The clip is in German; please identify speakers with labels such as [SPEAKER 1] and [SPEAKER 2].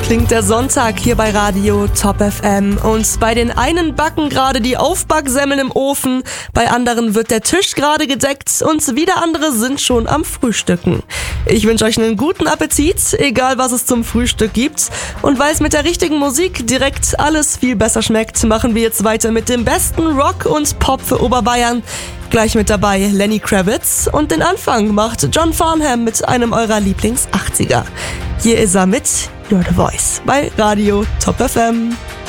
[SPEAKER 1] klingt der Sonntag hier bei Radio Top FM. Und bei den einen backen gerade die Aufbacksemmeln im Ofen, bei anderen wird der Tisch gerade gedeckt und wieder andere sind schon am Frühstücken. Ich wünsche euch einen guten Appetit, egal was es zum Frühstück gibt. Und weil es mit der richtigen Musik direkt alles viel besser schmeckt, machen wir jetzt weiter mit dem besten Rock und Pop für Oberbayern. Gleich mit dabei Lenny Kravitz und den Anfang macht John Farnham mit einem eurer Lieblings-80er. Hier ist er mit You're the Voice bei Radio Top FM.